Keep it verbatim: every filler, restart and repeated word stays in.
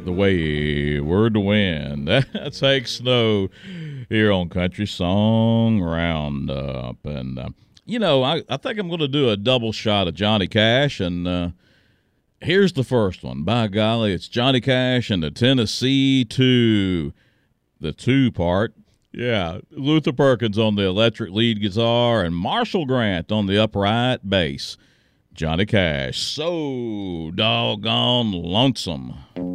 The Wayward Wind. That's Hank Snow here on Country Song Roundup. And, uh, you know, I, I think I'm going to do a double shot of Johnny Cash. And uh, here's the first one. By golly, it's Johnny Cash and the Tennessee two. The two part. Yeah, Luther Perkins on the electric lead guitar and Marshall Grant on the upright bass. Johnny Cash, So Doggone Lonesome.